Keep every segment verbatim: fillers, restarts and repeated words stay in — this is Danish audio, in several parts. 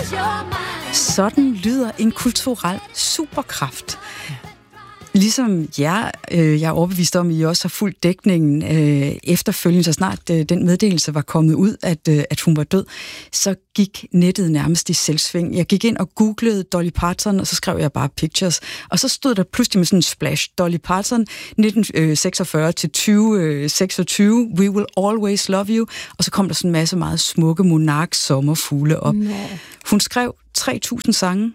Sådan lyder en kulturel superkraft. Ligesom jer, øh, jeg er overbevist om, at I også har fulgt dækningen øh, efterfølgende, så snart øh, den meddelelse var kommet ud, at, øh, at hun var død, så gik nettet nærmest i selvsving. Jeg gik ind og googlede Dolly Parton, og så skrev jeg bare pictures, og så stod der pludselig med sådan en splash, Dolly Parton, nitten seksogfyrre til tyve seksogtyve, We Will Always Love You, og så kom der sådan en masse meget smukke monark sommerfugle op. No. Hun skrev tre tusind sange,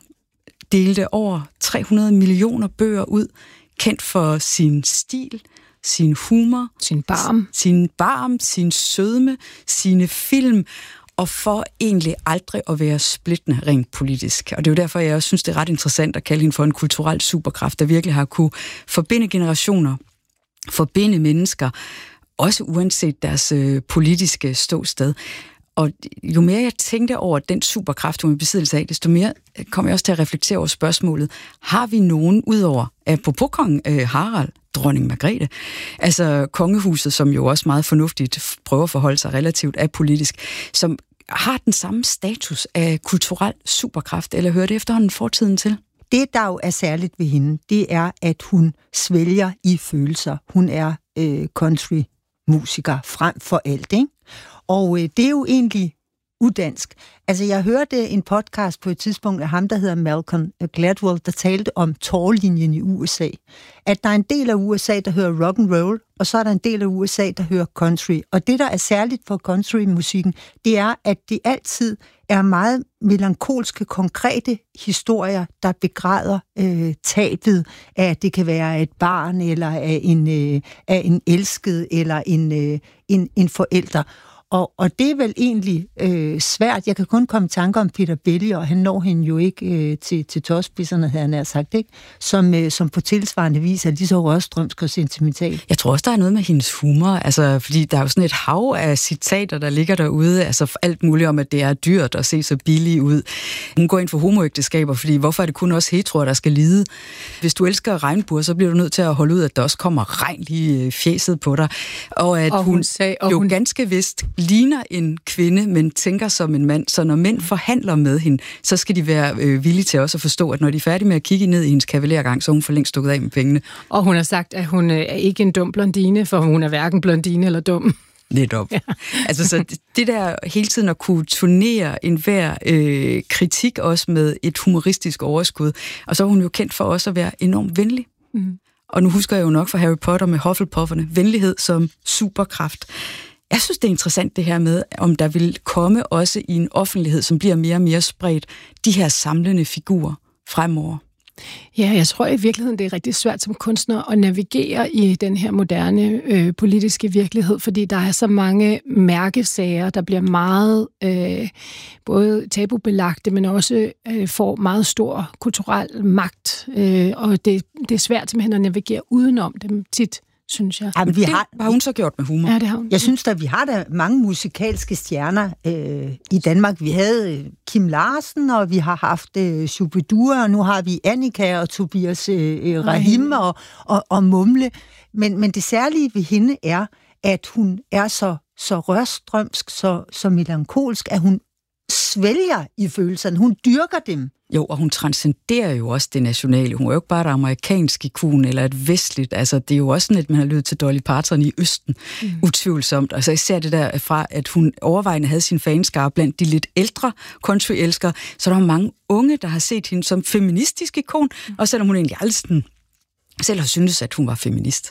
delte over tre hundrede millioner bøger ud, kendt for sin stil, sin humor, sin barm, sin barm, sin sødme, sine film, og for egentlig aldrig at være splittende rent politisk. Og det er jo derfor, jeg også synes, det er ret interessant at kalde hende for en kulturel superkraft, der virkelig har kunne forbinde generationer, forbinde mennesker, også uanset deres øh, politiske ståsted. Og jo mere jeg tænkte over den superkraft, hun er i besiddelse af, desto mere kom jeg også til at reflektere over spørgsmålet. Har vi nogen, udover apropos kong øh, Harald, dronning Margrethe, altså kongehuset, som jo også meget fornuftigt prøver at forholde sig relativt apolitisk, som har den samme status af kulturel superkraft, eller hører det efterhånden fortiden til? Det, der jo er særligt ved hende, det er, at hun svælger i følelser. Hun er øh, country-musiker frem for alt, ikke? Og øh, det er jo egentlig udansk. Altså, jeg hørte en podcast på et tidspunkt af ham, der hedder Malcolm Gladwell, der talte om tårlinjen i U S A. At der er en del af U S A, der hører rock and roll, og så er der en del af U S A, der hører country. Og det, der er særligt for countrymusikken, det er, at det altid er meget melankolske, konkrete historier, der begræder øh, tabet af, at det kan være et barn, eller af en, øh, af en elsket, eller en, øh, en, en forælder. Og, og det er vel egentlig øh, svært. Jeg kan kun komme i tanker om Peter Belli, og han når hende jo ikke øh, til, til tosspidserne, havde han nær sagt, ikke? Som, øh, som på tilsvarende vis er lige så rørstrømsk og sentimental. Jeg tror også, der er noget med hendes humor, altså, fordi der er jo sådan et hav af citater, der ligger derude, altså alt muligt om, at det er dyrt at se så billigt ud. Hun går ind for homoægteskaber, fordi hvorfor er det kun også heteroer, der skal lide? Hvis du elsker regnbuer, så bliver du nødt til at holde ud, at der også kommer regn lige fjeset på dig. Og at og hun, hun sag, og jo hun... ganske vist ligner en kvinde, men tænker som en mand. Så når mænd forhandler med hende, så skal de være øh, villige til også at forstå, at når de er færdige med at kigge ned i hendes kavalergang, så er hun for længst stukket af med pengene. Og hun har sagt, at hun er ikke en dum blondine, for hun er hverken blondine eller dum. Netop. Ja. Altså, så det, det der hele tiden at kunne turnere enhver øh, kritik også med et humoristisk overskud. Og så er hun jo kendt for også at være enormt venlig. Mm. Og nu husker jeg jo nok fra Harry Potter med Hufflepufferne, venlighed som superkraft. Jeg synes, det er interessant det her med, om der vil komme også i en offentlighed, som bliver mere og mere spredt, de her samlende figurer fremover. Ja, jeg tror i virkeligheden, det er rigtig svært som kunstner at navigere i den her moderne øh, politiske virkelighed, fordi der er så mange mærkesager, der bliver meget øh, både tabubelagte, men også øh, får meget stor kulturel magt, øh, og det, det er svært simpelthen at navigere udenom dem tit, synes jeg. Jamen, vi det har, har hun så gjort med humor. Ja, det har hun. Jeg synes at vi har da mange musikalske stjerner øh, i Danmark. Vi havde Kim Larsen, og vi har haft øh, Shubidua, og nu har vi Annika og Tobias øh, Rahim og, og, og Mumle. Men, men det særlige ved hende er, at hun er så, så rørstrømsk, så, så melankolsk, at hun svælger i følelserne. Hun dyrker dem. Jo, og hun transcenderer jo også det nationale. Hun er jo ikke bare et amerikansk ikon eller et vestligt. Altså, det er jo også sådan, at man har lyttet til Dolly Parton i Østen. Mm. Utvivlsomt. Altså, især det der fra, at hun overvejende havde sin fanskare blandt de lidt ældre country-elskere, så der er mange unge, der har set hende som feministisk ikon, mm. og selvom hun egentlig aldrig sådan selv har syntes, at hun var feminist.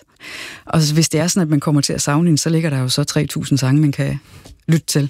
Og hvis det er sådan, at man kommer til at savne hende, så ligger der jo så tre tusind sange, man kan lytte til.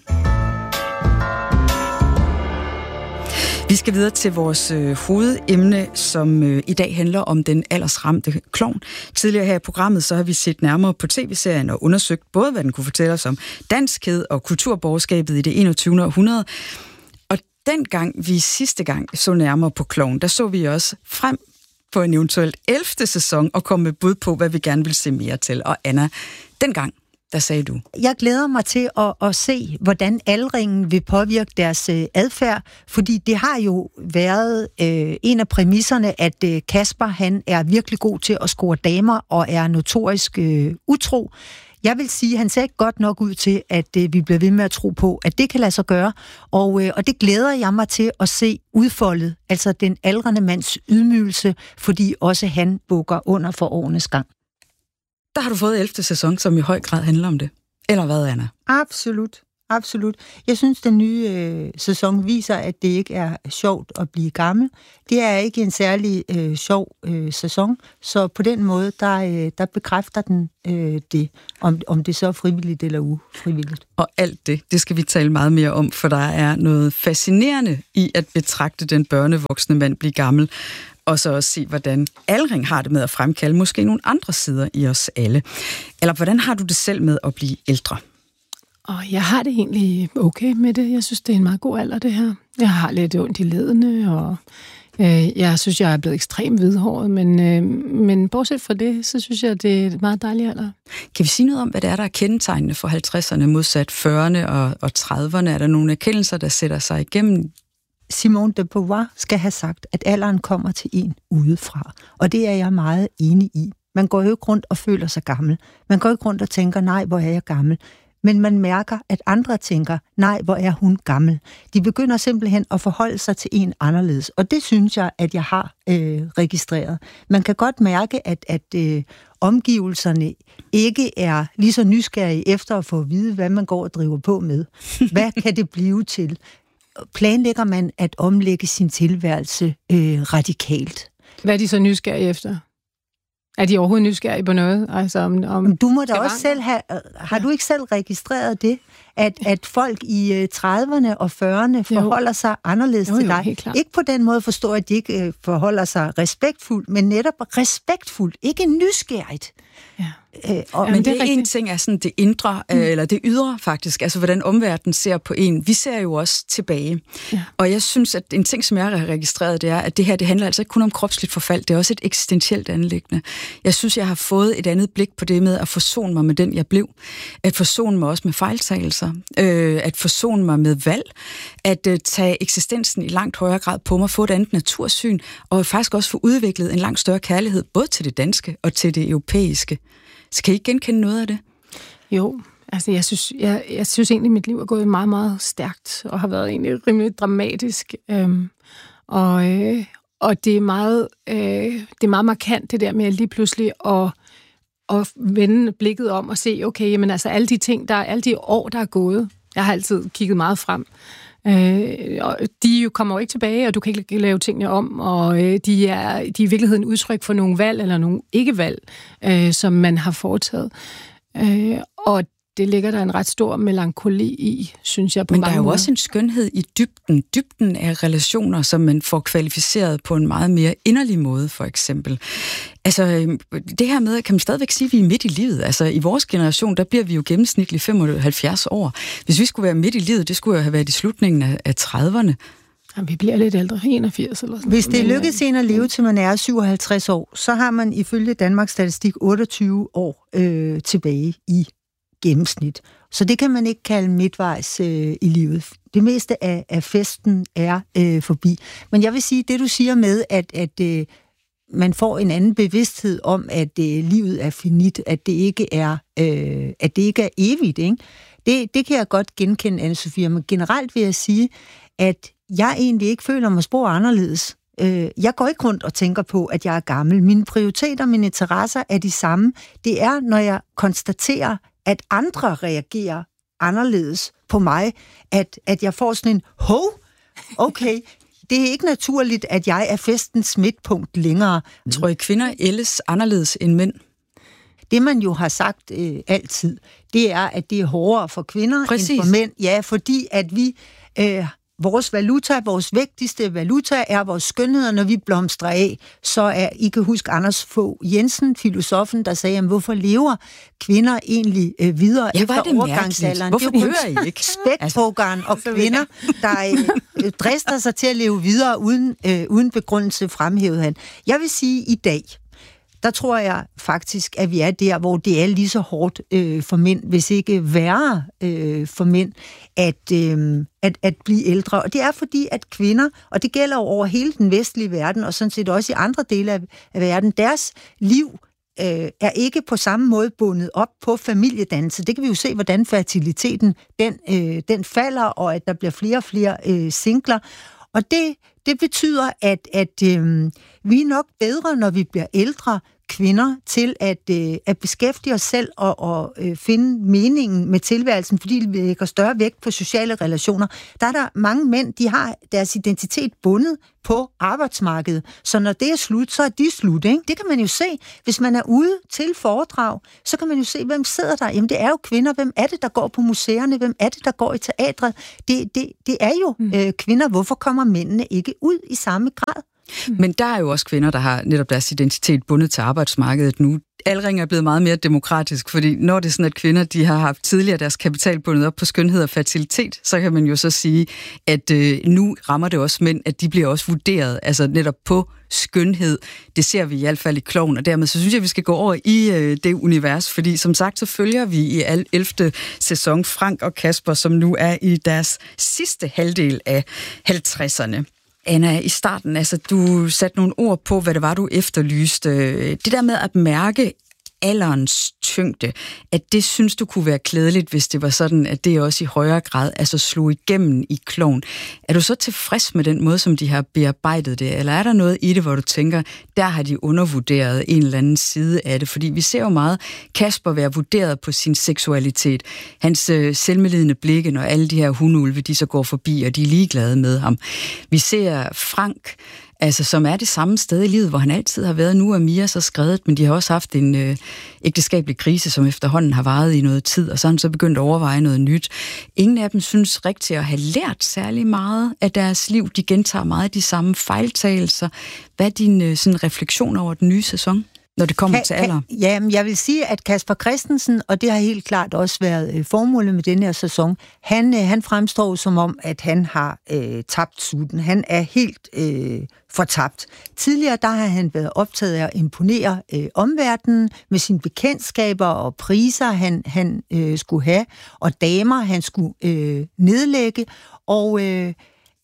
Vi skal videre til vores øh, hovedemne, som øh, i dag handler om den aldersramte klovn. Tidligere her i programmet, så har vi set nærmere på tv-serien og undersøgt både, hvad den kunne fortælle os om danskhed og kulturborgerskabet i det enogtyvende århundrede. Og dengang vi sidste gang så nærmere på klovn, der så vi også frem på en eventuelt ellevte sæson og kom med bud på, hvad vi gerne vil se mere til. Og Anna, dengang, der sagde du? Jeg glæder mig til at, at se, hvordan aldringen vil påvirke deres øh, adfærd, fordi det har jo været øh, en af præmisserne, at øh, Kasper, han er virkelig god til at score damer og er notorisk øh, utro. Jeg vil sige, at han ser ikke godt nok ud til, at øh, vi bliver ved med at tro på, at det kan lade sig gøre. Og, øh, og det glæder jeg mig til at se udfoldet, altså den aldrende mands ydmygelse, fordi også han bukker under for årenes gang. Der har du fået ellevte sæson, som i høj grad handler om det. Eller hvad, Anna? Absolut. Absolut. Jeg synes, den nye øh, sæson viser, at det ikke er sjovt at blive gammel. Det er ikke en særlig øh, sjov øh, sæson, så på den måde, der, øh, der bekræfter den øh, det, om, om det så er frivilligt eller ufrivilligt. Og alt det, det skal vi tale meget mere om, for der er noget fascinerende i at betragte den børnevoksne mand blive gammel, og så også se, hvordan aldring har det med at fremkalde måske nogle andre sider i os alle. Eller hvordan har du det selv med at blive ældre? Og jeg har det egentlig okay med det. Jeg synes, det er en meget god alder, det her. Jeg har lidt ondt i ledene, og øh, jeg synes, jeg er blevet ekstremt hvidhåret, men, øh, men bortset fra det, så synes jeg, det er et meget dejligt alder. Kan vi sige noget om, hvad det er, der er kendetegnende for halvtredserne modsat fyrrerne og, og trediverne? Er der nogle erkendelser, der sætter sig igennem? Simone de Beauvoir skal have sagt, at alderen kommer til en udefra, og det er jeg meget enig i. Man går jo ikke rundt og føler sig gammel. Man går ikke rundt og tænker, nej, hvor er jeg gammel? Men man mærker, at andre tænker, nej, hvor er hun gammel. De begynder simpelthen at forholde sig til en anderledes, og det synes jeg, at jeg har øh, registreret. Man kan godt mærke, at, at øh, omgivelserne ikke er lige så nysgerrige efter at få at vide, hvad man går og driver på med. Hvad kan det blive til? Planlægger man at omlægge sin tilværelse øh, radikalt? Hvad er de så nysgerrige efter? Er de overhovedet nysgerrige på noget? Altså om, om du må da også selv have... Har du ikke selv registreret det? At, at folk i trediverne og fyrrerne forholder jo. sig anderledes jo, jo, til dig. Ikke på den måde forstår, at de ikke forholder sig respektfuldt, men netop respektfuldt. Ikke nysgerrigt. Ja. Øh, og, men det, det er en ting er sådan det indre, mm. øh, eller det ydre faktisk, altså hvordan omverdenen ser på en. Vi ser jo også tilbage. Ja. Og jeg synes, at en ting, som jeg har registreret, det er, at det her, det handler altså ikke kun om kropsligt forfald, det er også et eksistentielt anliggende. Jeg synes, jeg har fået et andet blik på det med at forsone mig med den, jeg blev. At forsone mig også med fejltagelser. Øh, at forsone mig med valg. At øh, tage eksistensen i langt højere grad på mig, få et andet natursyn, og faktisk også få udviklet en langt større kærlighed, både til det danske og til det europæiske. Så kan I ikke genkende noget af det? Jo, altså jeg synes, jeg, jeg synes egentlig, at mit liv er gået meget, meget stærkt, og har været egentlig rimelig dramatisk. Øhm, og, øh, og det er meget, øh, det er meget markant, det der med lige pludselig at, at vende blikket om og se, okay, jamen altså alle de ting, der, alle de år, der er gået, jeg har altid kigget meget frem. Øh, og de jo kommer jo ikke tilbage, og du kan ikke lave tingene om, og øh, de, er, de er i virkeligheden udtryk for nogle valg, eller nogle ikke-valg, øh, som man har foretaget. Øh, og det ligger der en ret stor melankoli i, synes jeg, på Men mange der er jo måder. også en skønhed i dybden. Dybden af relationer, som man får kvalificeret på en meget mere inderlig måde, for eksempel. Altså, det her med, kan man stadigvæk sige, at vi er midt i livet. Altså, i vores generation, der bliver vi jo gennemsnitligt femoghalvfjerds år. Hvis vi skulle være midt i livet, det skulle jo have været i slutningen af trediverne. Jamen, vi bliver lidt ældre, enogfirs eller sådan. Hvis det lykkes en at leve til man er syvoghalvtreds år, så har man ifølge Danmarks Statistik otteogtyve år øh, tilbage i gennemsnit. Så det kan man ikke kalde midtvejs øh, i livet. Det meste af, af festen er øh, forbi. Men jeg vil sige, det du siger med, at, at øh, man får en anden bevidsthed om, at øh, livet er finit, at det ikke er, øh, at det ikke er evigt, ikke? Det, det kan jeg godt genkende, Anne-Sophie. Men generelt vil jeg sige, at jeg egentlig ikke føler mig spor anderledes. Øh, jeg går ikke rundt og tænker på, at jeg er gammel. Mine prioriteter, mine interesser er de samme. Det er, når jeg konstaterer, at andre reagerer anderledes på mig, at, at jeg får sådan en, hov, okay, det er ikke naturligt, at jeg er festens midtpunkt længere. Jeg tror, I kvinder ældes anderledes end mænd? Det, man jo har sagt øh, altid, det er, at det er hårdere for kvinder Præcis. end for mænd. Ja, fordi at vi... Øh, Vores valuta, vores vigtigste valuta er vores skønhed, og når vi blomstrer af, så er, I kan huske Anders Fogh Jensen, filosofen, der sagde, jamen, hvorfor lever kvinder egentlig øh, videre ja, efter overgangsalderen? Hvorfor det hører I ikke? Spækhuggeren og kvinder, der øh, drister sig til at leve videre uden, øh, uden begrundelse, fremhævede han. Jeg vil sige, i dag, der tror jeg faktisk, at vi er der, hvor det er lige så hårdt øh, for mænd, hvis ikke værre øh, for mænd, at, øh, at, at blive ældre. Og det er fordi, at kvinder, og det gælder over hele den vestlige verden, og sådan set også i andre dele af, af verden, deres liv øh, er ikke på samme måde bundet op på familiedannelse. Det kan vi jo se, hvordan fertiliteten den, øh, den falder, og at der bliver flere og flere øh, singler. Og det, det betyder, at, at øh, vi er nok bedre, når vi bliver ældre kvinder, til at, øh, at beskæftige os selv og, og øh, finde meningen med tilværelsen, fordi vi lægger større vægt på sociale relationer. Der er der mange mænd, de har deres identitet bundet på arbejdsmarkedet. Så når det er slut, så er de slut, ikke? Det kan man jo se. Hvis man er ude til foredrag, så kan man jo se, hvem sidder der. Jamen, det er jo kvinder. Hvem er det, der går på museerne? Hvem er det, der går i teatret? Det, det, det er jo mm. øh, kvinder. Hvorfor kommer mændene ikke ud i samme grad? Men der er jo også kvinder, der har netop deres identitet bundet til arbejdsmarkedet nu. Alring er blevet meget mere demokratisk, fordi når det er sådan, at kvinder de har haft tidligere deres kapital bundet op på skønhed og fertilitet, så kan man jo så sige, at øh, nu rammer det også mænd, at de bliver også vurderet, altså netop på skønhed. Det ser vi i hvert fald i Klovn, og dermed så synes jeg, at vi skal gå over i øh, det univers, fordi som sagt, så følger vi i al ellevte sæson Frank og Kasper, som nu er i deres sidste halvdel af halvtredserne. Anna, i starten, altså du satte nogle ord på, hvad det var, du efterlyste. Det der med at mærke alderens tyngde, at det synes du kunne være klædeligt, hvis det var sådan, at det også i højere grad altså slog igennem i Klovn. Er du så tilfreds med den måde, som de har bearbejdet det, eller er der noget i det, hvor du tænker, der har de undervurderet en eller anden side af det? Fordi vi ser jo meget Kasper være vurderet på sin seksualitet, hans øh, selvmedlidende blikke, når alle de her hundeulve, de så går forbi, og de er ligeglade med ham. Vi ser Frank, altså, som er det samme sted i livet, hvor han altid har været. Nu er Mia så skredet, men de har også haft en øh, ægteskabelig krise, som efterhånden har varet i noget tid, og så har han så begyndt at overveje noget nyt. Ingen af dem synes rigtigt at have lært særlig meget af deres liv. De gentager meget af de samme fejltagelser. Hvad er din øh, sådan, refleksion over den nye sæson, når det kommer kan, til alder? Kan, ja, jeg vil sige, at Kasper Christensen, og det har helt klart også været øh, formålet med den her sæson, han, øh, han fremstår som om, at han har øh, tabt sutten. Han er helt øh, fortabt. Tidligere, der har han været optaget af at imponere øh, omverdenen med sine bekendtskaber og priser, han, han øh, skulle have, og damer, han skulle øh, nedlægge, og øh,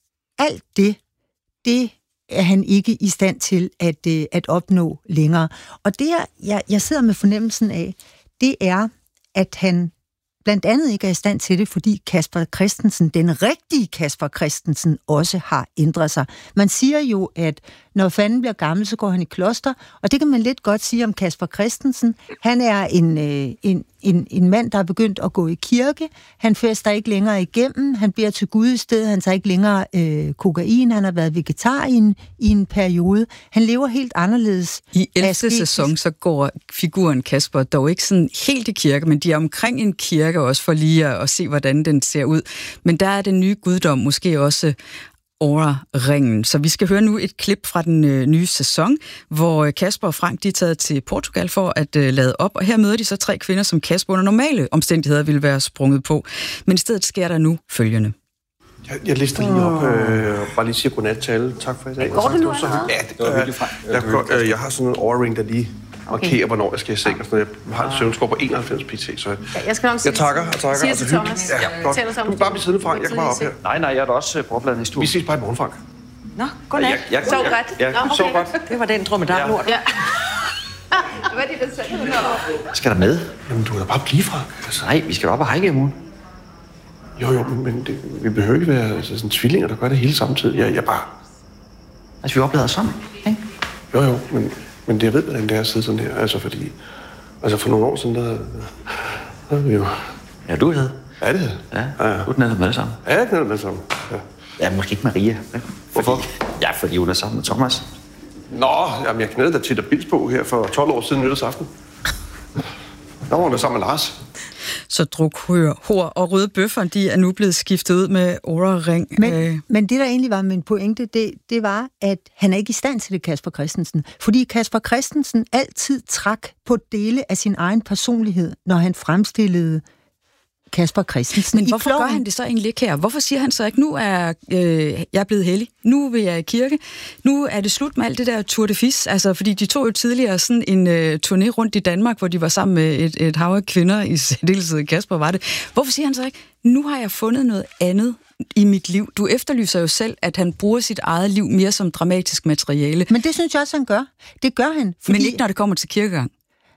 alt det, det er han ikke i stand til at, øh, at opnå længere. Og det, jeg, jeg sidder med fornemmelsen af, det er, at han blandt andet ikke er i stand til det, fordi Kasper Christensen, den rigtige Kasper Christensen, også har ændret sig. Man siger jo, at når fanden bliver gammel, så går han i kloster, og det kan man lidt godt sige om Kasper Christensen. Han er en, øh, en, en, en mand, der er begyndt at gå i kirke. Han fester ikke længere igennem. Han beder til Gud i stedet. Han tager ikke længere øh, kokain. Han har været vegetar i en, i en periode. Han lever helt anderledes. I ellevte sæson, så går figuren Kasper dog ikke sådan helt i kirke, men de er omkring en kirke også for lige at, at se, hvordan den ser ud. Men der er den nye guddom måske også Aura-ringen. Så vi skal høre nu et klip fra den øh, nye sæson, hvor Kasper og Frank de er taget til Portugal for at øh, lade op, og her møder de så tre kvinder, som Kasper under normale omstændigheder ville være sprunget på. Men i stedet sker der nu følgende. Jeg, jeg lister lige op øh, og bare lige siger godnat til alle. Tak for i dag. Går det nu, så, ja, det var hyggeligt, Frank. Jeg, jeg, øh, jeg har sådan en Aura-ring, der lige markerer, okay, hvornår jeg skal i seng. Og sådan, jeg har en søvnscore på enoghalvfems pt, så jeg, ja, jeg, skal nok sige, jeg takker og takker. Siger til Thomas. Ja, godt. Du kan bare blive siddende, Frank. Jeg kan bare op her. Nej, nej, jeg er da også på opladende i stuen. Vi ses bare i morgen, Frank. Nå, godnat. Jeg, jeg, Sov jeg, godt. Ja, Nå, okay. Sov godt. Det var den dromedar-lort. Ja. Hvad er det, der sagde noget? Skal der med? Jamen, du kan da bare blive, Frank. Altså, nej, vi skal da op og hike i morgen. Jo, jo, men det, vi behøver ikke være altså, sådan tvillinger, der gør det hele samtidig. Jeg, jeg bare... Altså, vi oplader sammen, ikke? Jo, jo, men, men det, jeg ved, hvordan det er at sidde sådan her. Altså, fordi... Altså, for nogle år siden, der... Der er vi jo... Ja, du havde. Ja, det Ja, ja, ja. du er den med det sammen. Ja, jeg er med det sammen. Ja. Ja, måske ikke Maria. Hvorfor? Fordi, ja, fordi hun er sammen med Thomas. Nå, jamen, jeg knædede da til der Bilsbo her for tolv år siden nytårsaften. Der var hun der sammen med Lars. Så druk, hør, hår og røde bøffer, de er nu blevet skiftet ud med Aura-ring. Men, øh. men det, der egentlig var min pointe, det, det var, at han er ikke i stand til det, Kasper Christensen. Fordi Kasper Christensen altid trak på dele af sin egen personlighed, når han fremstillede Kasper Christensen. Men hvorfor gør han det så egentlig ikke her? Hvorfor siger han så ikke, nu er øh, jeg er blevet hellig, nu vil jeg i kirke, nu er det slut med alt det der Tour de Fis, altså fordi de tog jo tidligere sådan en øh, turné rundt i Danmark, hvor de var sammen med et, et hav af kvinder, i særdeleshed Kasper var det. Hvorfor siger han så ikke, nu har jeg fundet noget andet i mit liv? Du efterlyser jo selv, at han bruger sit eget liv mere som dramatisk materiale. Men det synes jeg også, han gør. Det gør han. Fordi... Men ikke når det kommer til kirkegang.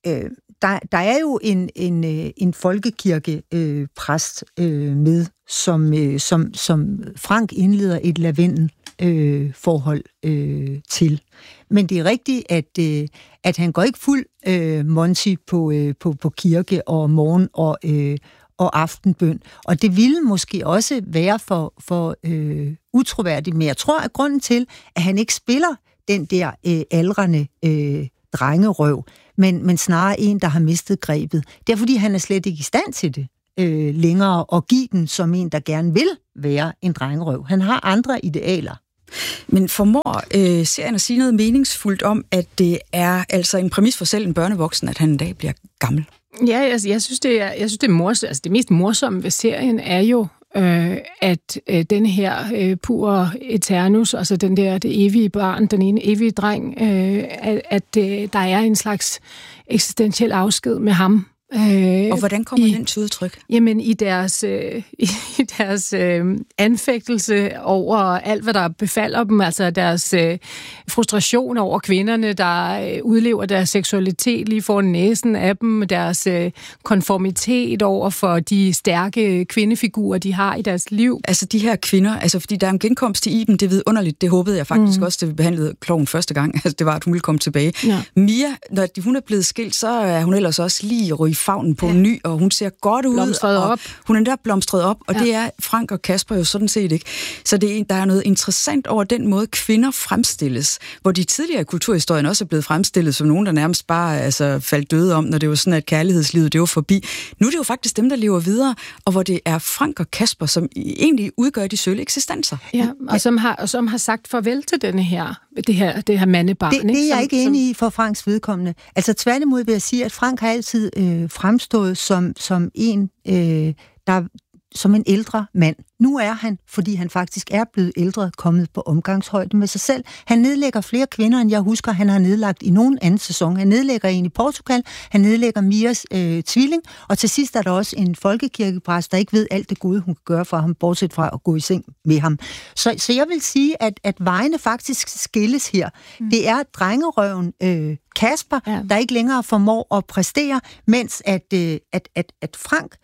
øh, der, der er jo en, en, en folkekirkepræst øh, øh, med, som, øh, som, som Frank indleder et lavendel øh, forhold øh, til. Men det er rigtigt, at, øh, at han går ikke fuld øh, Monty på, øh, på, på kirke og morgen og, øh, og aftenbøn. Og det ville måske også være for, for øh, utroværdigt, men jeg tror, at grunden til, at han ikke spiller den der øh, aldrende øh, drengerøv, men, men snarere en, der har mistet grebet. Det er, fordi han er slet ikke i stand til det øh, længere, og give den som en, der gerne vil være en drengerøv. Han har andre idealer. Men formår øh, serien at sige noget meningsfuldt om, at det er altså en præmis for selv en børnevoksen, at han en dag bliver gammel? Ja, altså, jeg synes, det er, jeg synes, det er mors, altså, det mest morsomme ved serien er jo, øh, at øh, den her øh, pur eternus, altså den der, det evige barn, den ene evige dreng, øh, at, at øh, der er en slags eksistentiel afsked med ham. Øh, og hvordan kommer i, den til udtryk? Jamen, i deres, øh, i deres øh, anfægtelse over alt, hvad der befalder dem, altså deres øh, frustration over kvinderne, der øh, udlever deres seksualitet lige foran næsen af dem, deres øh, konformitet over for de stærke kvindefigurer, de har i deres liv. Altså de her kvinder, altså fordi der er en genkomst i Iben, det er vidunderligt, det håbede jeg faktisk mm. også, da vi behandlede Klovn første gang, altså det var, at hun ville komme tilbage. Ja. Mia, når hun er blevet skilt, så er hun ellers også lige ryge favnen på ja. en ny, og hun ser godt ud. Blomstret og op. Hun er der blomstret op, og ja. det er Frank og Kasper jo sådan set ikke. Så det er, der er noget interessant over den måde, kvinder fremstilles, hvor de tidligere i kulturhistorien også er blevet fremstillet som nogen, der nærmest bare altså, faldt døde om, når det var sådan, at kærlighedslivet det var forbi. Nu er det jo faktisk dem, der lever videre, og hvor det er Frank og Kasper, som egentlig udgør de sølle eksistenser. Ja, og som har, og som har sagt farvel til denne her, det her, det her mandebarn. Det, det er jeg som, ikke enig i for Franks vedkommende. Altså tværtimod vil jeg sige, at Frank har altid øh, fremstået som, som en, øh, der som en ældre mand. Nu er han, fordi han faktisk er blevet ældre, kommet på omgangshøjde med sig selv. Han nedlægger flere kvinder, end jeg husker, han har nedlagt i nogen anden sæson. Han nedlægger en i Portugal, han nedlægger Mias øh, tvilling, og til sidst er der også en folkekirkepræst, der ikke ved alt det gode, hun kan gøre for ham, bortset fra at gå i seng med ham. Så, så jeg vil sige, at, at vejene faktisk skilles her. Mm. Det er drengerøven øh, Kasper, ja. der ikke længere formår at præstere, mens at, øh, at, at, at Frank,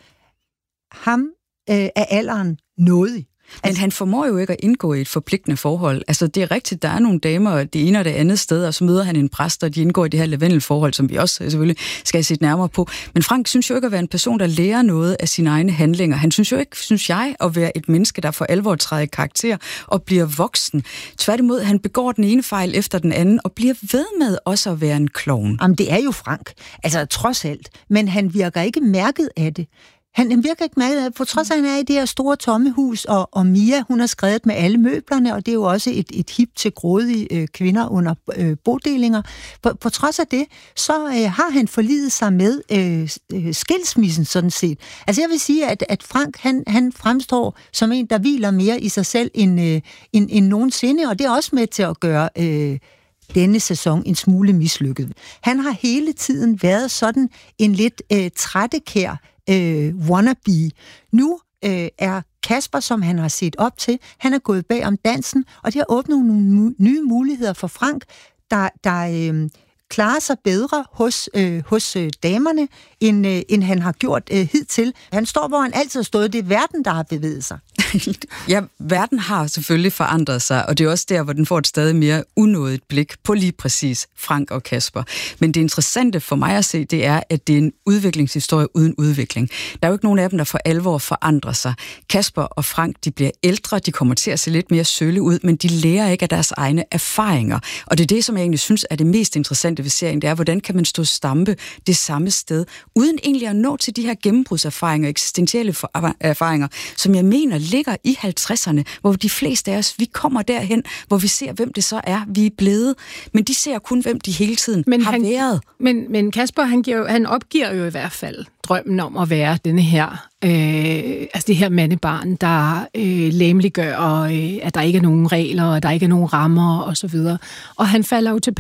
ham, af alderen nådig. Men altså, han formår jo ikke at indgå i et forpligtende forhold. Altså, det er rigtigt, der er nogle damer det ene og det andet sted, og så møder han en præst, og de indgår i det her lavendelforhold, som vi også selvfølgelig skal se nærmere på. Men Frank synes jo ikke at være en person, der lærer noget af sine egne handlinger. Han synes jo ikke, synes jeg, at være et menneske, der for alvor træder i karakter og bliver voksen. Tværtimod, han begår den ene fejl efter den anden, og bliver ved med også at være en klovn. Jamen, det er jo Frank. Altså, trods alt. Men han virker ikke mærket af det. Han, han virker ikke med, på trods af, at han er i det her store tomme hus, og, og Mia, hun har skrevet med alle møblerne, og det er jo også et, et hip til grådige øh, kvinder under øh, bodelinger. På, på trods af det, så øh, har han forlidet sig med øh, skilsmissen sådan set. Altså jeg vil sige, at, at Frank, han, han fremstår som en, der hviler mere i sig selv end, øh, end, end nogensinde, og det er også med til at gøre øh, denne sæson en smule mislykket. Han har hele tiden været sådan en lidt øh, trættekær Øh, wannabe. Nu øh, er Kasper, som han har set op til, han er gået bag om dansen, og det har åbnet nogle nye muligheder for Frank, der, der øh, klarer sig bedre hos, øh, hos øh, damerne, end, øh, end han har gjort øh, hidtil. Han står, hvor han altid har stået. Det er verden, der har bevæget sig. Ja, verden har selvfølgelig forandret sig, og det er også der, hvor den får et stadig mere unådigt blik på lige præcis Frank og Kasper. Men det interessante for mig at se, det er, at det er en udviklingshistorie uden udvikling. Der er jo ikke nogen af dem, der for alvor forandrer sig. Kasper og Frank, de bliver ældre, de kommer til at se lidt mere sølle ud, men de lærer ikke af deres egne erfaringer. Og det er det, som jeg egentlig synes er det mest interessante ved serien, det er, hvordan kan man stå stampe det samme sted, uden egentlig at nå til de her gennembrudserfaringer, eksistentielle erfaringer, som jeg mener ligger i halvtredserne, hvor de fleste af os, vi kommer derhen, hvor vi ser, hvem det så er, vi er blevet. Men de ser kun, hvem de hele tiden men har han, været. Men, men Kasper, han, giver, han opgiver jo i hvert fald drømmen om at være denne her, øh, altså det her mandebarn, der øh, læmeliggør, og øh, at der ikke er nogen regler, og der ikke er nogen rammer, og så videre. Og han falder jo til patten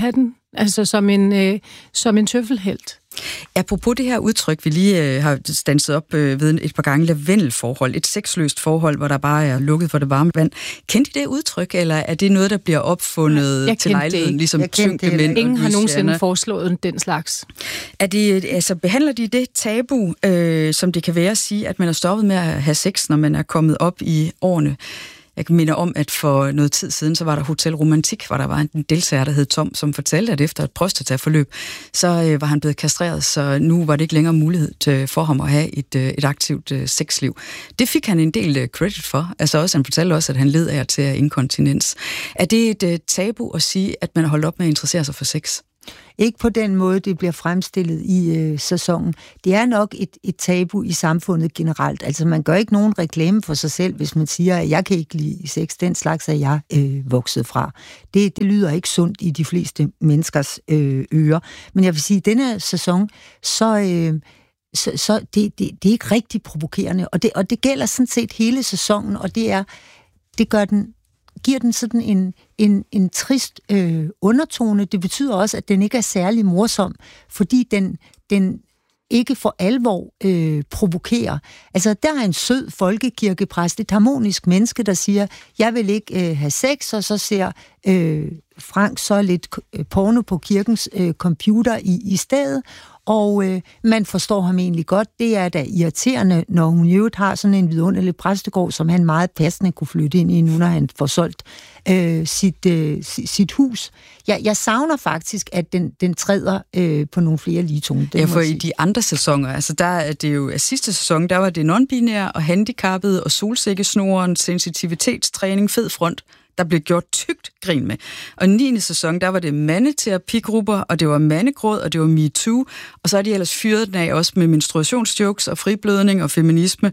altså som en, øh, som en tøffelhelt. Apropos det her udtryk, vi lige øh, har standset op øh, ved et par gange, lavendelforhold, et sexløst forhold, hvor der bare er lukket for det varme vand. Kendte I det udtryk, eller er det noget, der bliver opfundet jeg til lejligheden, ligesom tyngdemænd? Ingen har nogensinde foreslået den slags. Er de, altså, behandler de det tabu, øh, som det kan være at sige, at man er stoppet med at have sex, når man er kommet op i årene? Jeg minder om, at for noget tid siden, så var der Hotel Romantik, hvor der var en deltager, der hed Tom, som fortalte, at efter et prostataforløb, så øh, var han blevet kastreret, så nu var det ikke længere mulighed til, for ham at have et, øh, et aktivt øh, sexliv. Det fik han en del øh, credit for. Altså også, han fortalte også, at han led af til inkontinens. Er det et øh, tabu at sige, at man har holdt op med at interessere sig for sex? Ikke på den måde, det bliver fremstillet i øh, sæsonen. Det er nok et, et tabu i samfundet generelt. Altså, man gør ikke nogen reklame for sig selv, hvis man siger, at jeg kan ikke lide sex. Den slags er jeg øh, vokset fra. Det, det lyder ikke sundt i de fleste menneskers øh, ører. Men jeg vil sige, at denne sæson, så... Øh, så, så det, det, det er ikke rigtig provokerende. Og det, og det gælder sådan set hele sæsonen, og det er... Det gør den... giver den sådan en, en, en trist øh, undertone. Det betyder også, at den ikke er særlig morsom, fordi den, den ikke for alvor øh, provokerer. Altså, der er en sød folkekirkepræst, et harmonisk menneske, der siger, jeg vil ikke øh, have sex, og så ser øh, Frank så lidt porno på kirkens øh, computer i, i stedet, og øh, man forstår ham egentlig godt. Det er da irriterende, når hun i øvrigt har sådan en vidunderlig præstegård, som han meget passende kunne flytte ind i, nu når han får solgt øh, sit, øh, sit hus. Jeg, jeg savner faktisk, at den, den træder øh, på nogle flere ligetoner. Ja, for i de andre sæsoner, altså der er det jo, af sidste sæson, der var det non-binære og handicappede og solsikkesnoren, sensitivitetstræning, fed front, der blev gjort tykt grin med. Og i niende sæson, der var det mandeterapigrupper, og det var mandegråd, og det var MeToo, og så er de ellers fyret den af også med menstruationsjokes og friblødning og feminisme.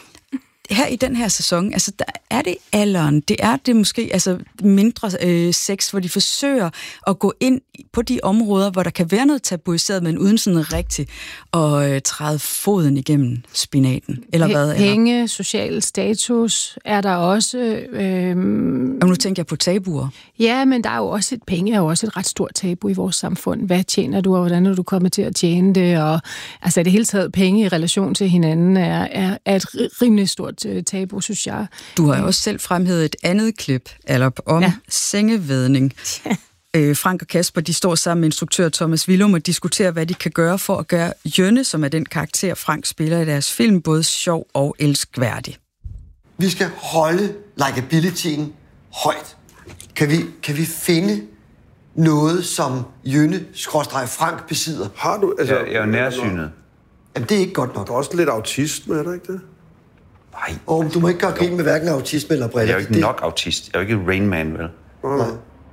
Her i den her sæson, altså der er det alderen, det er det måske altså mindre øh, sex, hvor de forsøger at gå ind på de områder, hvor der kan være noget tabuiseret, men uden sådan rigtigt at øh, træde foden igennem spinaten, eller hvad? Penge, eller? Social status er der også. Øh... Og nu tænker jeg på tabuer. Ja, men der er jo også et, penge er jo også et ret stort tabu i vores samfund. Hvad tjener du, og hvordan er du kommet til at tjene det? Og altså det hele taget penge i relation til hinanden er, er, er et rimelig stort tabu, synes jeg. Du har jo også selv fremhævet et andet klip, eller om ja. sengevædning. Ja. Øh, Frank og Kasper, de står sammen med instruktør Thomas Willum og diskuterer, hvad de kan gøre for at gøre Jønne, som er den karakter, Frank spiller i deres film, både sjov og elskværdig. Vi skal holde likabilityen højt. Kan vi, kan vi finde noget, som Jønne-Frank besidder? Har du? Altså, jeg, jeg er nærsynet. Jamen, det er ikke godt nok. Der er også lidt autisme, er der ikke det? Nej. Oh, du må ikke gøre grin med hverken autisme eller briller. Jeg er jo ikke det... nok autist. Jeg er jo ikke Rain Man, vel? Nej.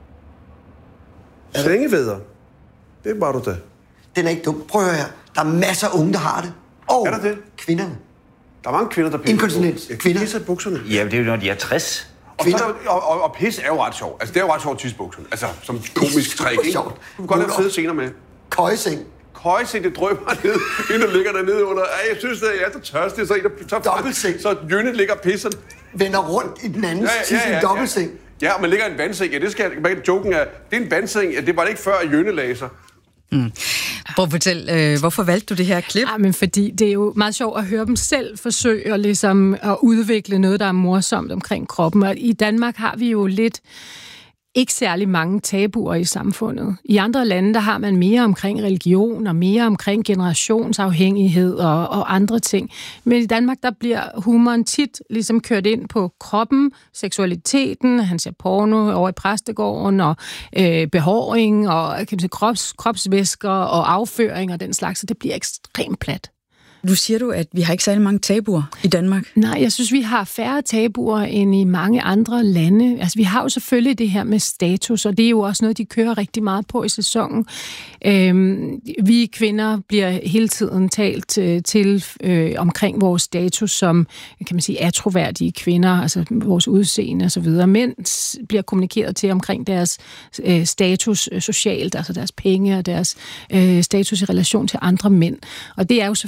Sengevædder. Det var du da. Den er ikke dum. Prøv at høre her. Der er masser af unge, der har det. Og er der det? Kvinderne. Der er mange kvinder, der pisser. Inkontinens. Kvinder. Pisser i bukserne. Ja, det er jo, når de er tres. Og, så, og, og, og pis er jo ret sjovt. Altså, det er jo ret sjovt tissebukserne. Altså, som komisk træk, ikke? Du kan godt lade fede scener med. Køjeseng. Køjeseng, det drøber ned, inden der ligger dernede under. Ej, jeg synes, det er så tørstigt, så en, der tager dobbeltseng. Så Jønne ligger pisser. Vender rundt i den anden, ja, ja, ja, ja, ja. dobbeltseng. Ja, og man ligger i en vandseng. Ja, det skal jeg... Joken er, det er en vandseng. Ja, det var det ikke før, at Jønne lagde sig. Mm. Prøv at fortælle, øh, hvorfor valgte du det her klip? Ja, men fordi det er jo meget sjovt at høre dem selv forsøge at, ligesom, at udvikle noget, der er morsomt omkring kroppen. Og i Danmark har vi jo lidt ikke særlig mange tabuer i samfundet. I andre lande, der har man mere omkring religion og mere omkring generationsafhængighed og, og andre ting. Men i Danmark, der bliver humoren tit ligesom kørt ind på kroppen, seksualiteten, han ser porno over i præstegården, og øh, behåring, og kan man sige, krops, kropsvæsker og afføring og den slags, så det bliver ekstremt plat. Nu siger du, at vi har ikke særlig mange tabuer i Danmark. Nej, jeg synes, vi har færre tabuer end i mange andre lande. Altså, vi har jo selvfølgelig det her med status, og det er jo også noget, de kører rigtig meget på i sæsonen. Øhm, vi kvinder bliver hele tiden talt øh, til øh, omkring vores status som, kan man sige, atroværdige kvinder, altså vores udseende og så videre. Mænd bliver kommunikeret til omkring deres øh, status øh, socialt, altså deres penge og deres øh, status i relation til andre mænd. Og det er jo selvfølgelig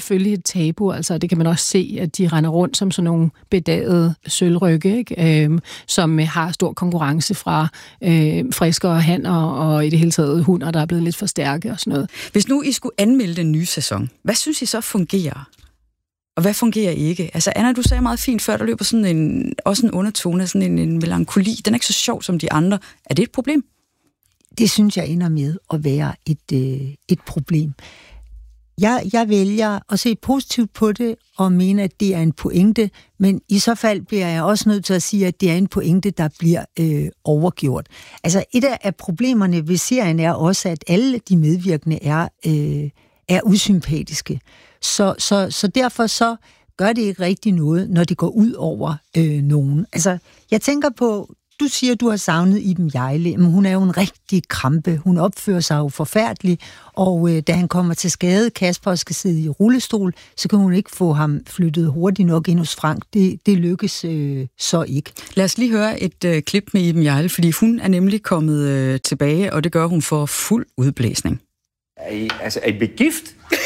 tabu. Altså, det kan man også se, at de render rundt som sådan nogle bedagede sølvrygge, ikke? Øhm, som har stor konkurrence fra øh, friskere hanner og i det hele taget hunder, der er blevet lidt for stærke og sådan noget. Hvis nu I skulle anmelde den nye sæson, hvad synes I så fungerer? Og hvad fungerer ikke? Altså, Anna, du sagde meget fint før, der løber sådan en, også en undertone, sådan en, en melankoli. Den er ikke så sjov som de andre. Er det et problem? Det synes jeg ender med at være et, øh, et problem. Jeg, jeg vælger at se positivt på det og mene, at det er en pointe, men i så fald bliver jeg også nødt til at sige, at det er en pointe, der bliver øh, overgjort. Altså, et af problemerne ved serien er også, at alle de medvirkende er, øh, er usympatiske. Så, så, så derfor så gør det ikke rigtig noget, når det går ud over øh, nogen. Altså, jeg tænker på, du siger, du har savnet Iben Hjejle, men hun er jo en rigtig krampe. Hun opfører sig jo forfærdeligt, og øh, da han kommer til skade, Kasper skal sidde i rullestol, så kan hun ikke få ham flyttet hurtigt nok ind hos Frank. Det, det lykkes øh, så ikke. Lad os lige høre et øh, klip med Iben Hjejle, fordi hun er nemlig kommet øh, tilbage, og det gør hun for fuld udblæsning. Er I, altså, er I blevet gift?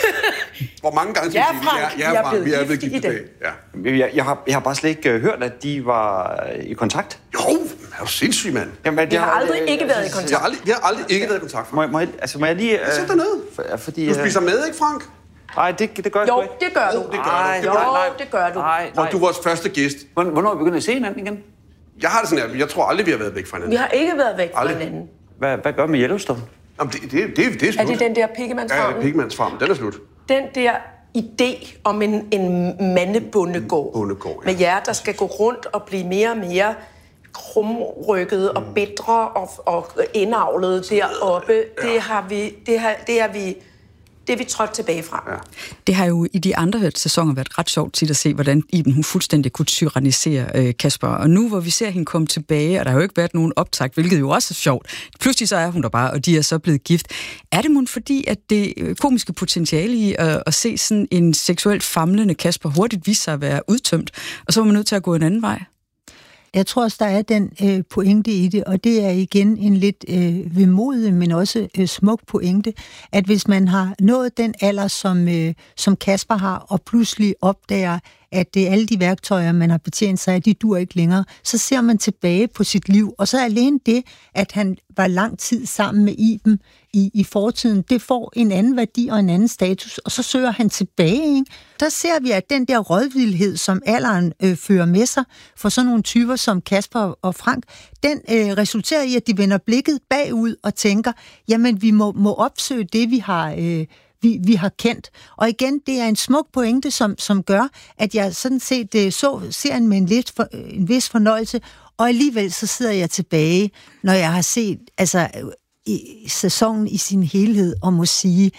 Hvor mange gange Ja, siger Frank, vi, ja, jeg er Frank, blevet vi er gift blevet i gift i dag. Ja. Jeg, jeg, har, jeg har bare slet ikke uh, hørt, at de var i kontakt. Jo, er du sindssyg, mand? Jamen, Vi har aldrig ikke været i Jeg kontakt. har aldrig, jeg har aldrig ikke været i kontakt, Må, Frank. må, jeg, altså, må jeg lige... Uh, Sæt dig ned. For, fordi, Du spiser med, ikke, Frank? Nej, det, det gør jeg Jo, sgu ikke. det gør du. Jo, det gør du. Ej, Det Jo, gør du. det gør du. Nej, Og nej. du er vores første gæst. Hvornår hvornår er vi begyndt at se hinanden igen? Jeg har det sådan her, jeg tror aldrig, vi har været væk fra hinanden. Vi har ikke været væk fra Aldrig. hinanden. Hvad, hvad gør med Yellowstone? Jamen, det, det, det, det er slut. Er det den der Ja, Piggemandsfarmen? det er Pigmandsfarmen. Den er slut. Den der idé om en, en mandebondegård, Bondegård, ja. med jer, der skal gå rundt og blive mere og mere krumrykket og bitre og, og indavlet deroppe, ja. det har vi, det har, det har vi, det er vi trådt tilbage fra. Ja. Det har jo i de andre sæsoner været ret sjovt tit at se, hvordan Iben hun fuldstændig kunne tyrannisere øh, Kasper. Og nu, hvor vi ser hende komme tilbage, og der har jo ikke været nogen optakt, hvilket jo også er sjovt. Pludselig så er hun der bare, og de er så blevet gift. Er det måske fordi, at det komiske potentiale i at, at se sådan en seksuelt famlende Kasper hurtigt vise sig at være udtømt, og så var man nødt til at gå en anden vej? Jeg tror også, der er den øh, pointe i det, og det er igen en lidt øh, vemodig, men også øh, smuk pointe, at hvis man har nået den alder, som, øh, som Kasper har, og pludselig opdager, at det er alle de værktøjer, man har betjent sig af, de dur ikke længere, så ser man tilbage på sit liv, og så er alene det, at han var lang tid sammen med Iben i, i fortiden, det får en anden værdi og en anden status, og så søger han tilbage, ikke? Der ser vi, at den der rådvildhed, som alderen øh, fører med sig for sådan nogle typer som Kasper og Frank, den øh, resulterer i, at de vender blikket bagud og tænker, jamen vi må, må opsøge det, vi har... Øh, Vi, vi har kendt. Og igen, det er en smuk pointe, som, som gør, at jeg sådan set uh, så serien med en, lidt for, en vis fornøjelse, og alligevel så sidder jeg tilbage, når jeg har set altså, i, sæsonen i sin helhed, og må sige,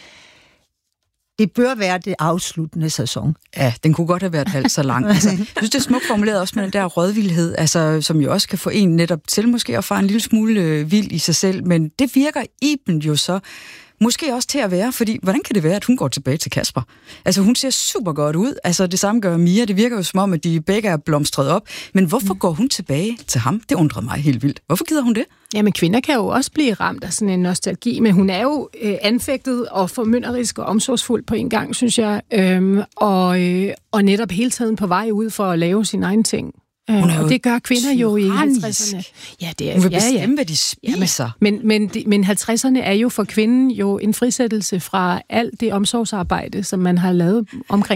det bør være det afsluttende sæson. Ja, den kunne godt have været halvt så lang. Altså, jeg synes, det er smukt formuleret også med den der rådvildhed, altså, som jo også kan få en netop til måske at fare en lille smule øh, vild i sig selv, men det virker Iben jo så måske også til at være, fordi hvordan kan det være, at hun går tilbage til Kasper? Altså, hun ser super godt ud. Altså, det samme gør Mia. Det virker jo som om, at de begge er blomstret op. Men hvorfor går hun tilbage til ham? Det undrer mig helt vildt. Hvorfor gider hun det? Jamen, kvinder kan jo også blive ramt af sådan en nostalgi, men hun er jo øh, anfægtet og formynderisk og omsorgsfuld på en gang, synes jeg. Øhm, og, øh, og netop hele tiden på vej ud for at lave sine egne ting. Hun er og det gør kvinder jo i tyrannisk. halvtredserne. Ja, det er, Hun vil ja, bestemme, ja. hvad de spiser. Ja, men, men, men, men halvtredserne er jo for kvinden jo en frisættelse fra alt det omsorgsarbejde, som man har lavet omkring